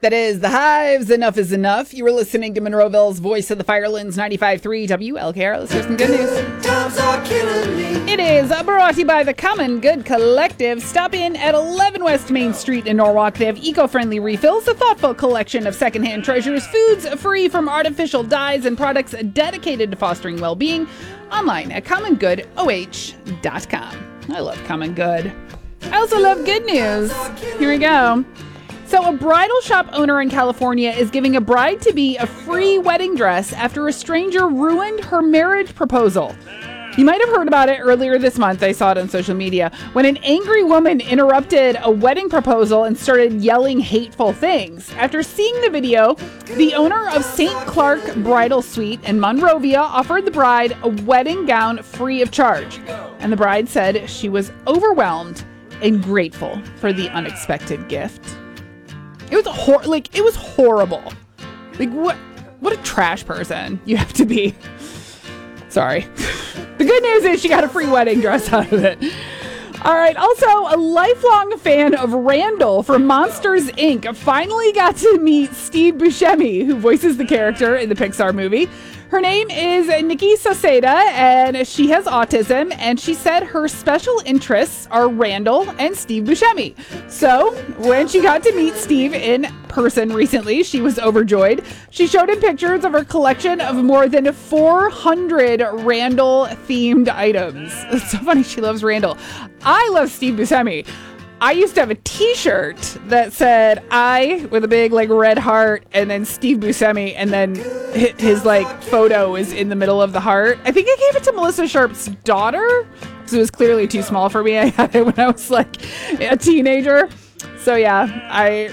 That is The Hives. Enough is enough. You were listening to Monroeville's Voice of the Firelands 95.3 WLKR. Let's hear some good news. Times are killing me. It is brought to you by the Common Good Collective. Stop in at 11 West Main Street in Norwalk. They have eco-friendly refills, a thoughtful collection of secondhand treasures, foods free from artificial dyes, and products dedicated to fostering well-being. Online at commongoodoh.com. I love Common Good. I also love good news. Here we go. So a bridal shop owner in California is giving a bride-to-be a free wedding dress after a stranger ruined her marriage proposal. You might have heard about it earlier this month. I saw it on social media when an angry woman interrupted a wedding proposal and started yelling hateful things. After seeing the video, the owner of St. Clark Bridal Suite in Monrovia offered the bride a wedding gown free of charge. And the bride said she was overwhelmed and grateful for the unexpected gift. It was horrible. Like, what a trash person you have to be. Sorry. The good news is she got a free wedding dress out of it. All right. Also, a lifelong fan of Randall from Monsters, Inc. finally got to meet Steve Buscemi, who voices the character in the Pixar movie. Her name is Nikki Saceda, and she has autism, and she said her special interests are Randall and Steve Buscemi. So when she got to meet Steve in person recently, she was overjoyed. She showed him pictures of her collection of more than 400 Randall-themed items. It's so funny. She loves Randall. I love Steve Buscemi. I used to have a t-shirt that said I with a big red heart and then Steve Buscemi, and then his photo is in the middle of the heart. I think I gave it to Melissa Sharp's daughter because it was clearly too small for me. I had it when I was a teenager. So I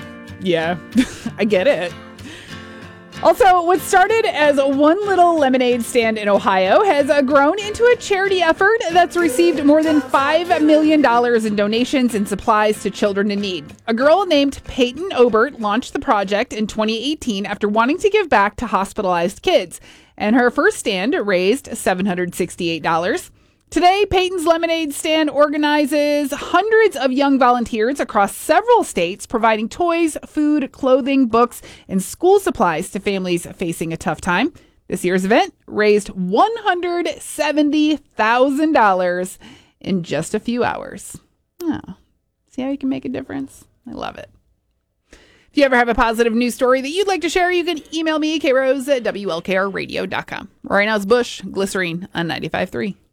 get it. Also, what started as one little lemonade stand in Ohio has grown into a charity effort that's received more than $5 million in donations and supplies to children in need. A girl named Peyton Obert launched the project in 2018 after wanting to give back to hospitalized kids, and her first stand raised $768. Today, Peyton's Lemonade Stand organizes hundreds of young volunteers across several states, providing toys, food, clothing, books, and school supplies to families facing a tough time. This year's event raised $170,000 in just a few hours. Oh, see how you can make a difference? I love it. If you ever have a positive news story that you'd like to share, you can email me, krose@wlkrradio.com. Right now it's Bush, Glycerine on 95.3.